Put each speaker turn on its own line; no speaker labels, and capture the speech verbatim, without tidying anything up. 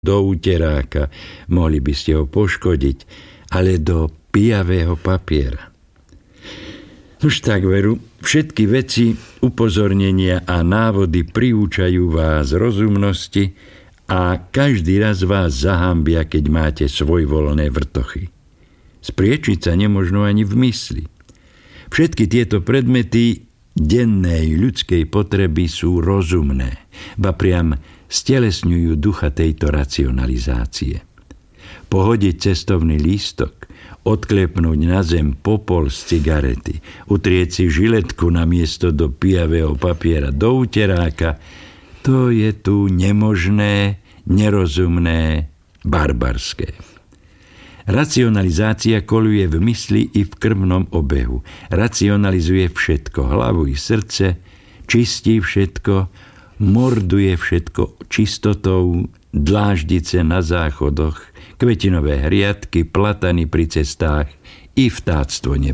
do uteráka, mohli by ste ho poškodiť, ale do pijavého papiera. Už tak veru, všetky veci, upozornenia a návody priúčajú vás rozumnosti a každý raz vás zahambia, keď máte svojvoľné vrtochy. Spriečiť sa nemožno ani v mysli. Všetky tieto predmety dennej ľudskej potreby sú rozumné, ba priam stelesňujú ducha tejto racionalizácie. Pohodiť cestovný lístok, odklepnúť na zem popol z cigarety, utrieť si žiletku na miesto do pijavého papiera, do uteráka, to je tu nemožné, nerozumné, barbarské. Racionalizácia koluje v mysli i v krvnom obehu. Racionalizuje všetko, hlavu i srdce, čistí všetko, morduje všetko čistotou, dláždice na záchodoch, kvetinové hriadky, platany pri cestách i vtáctvo nebe.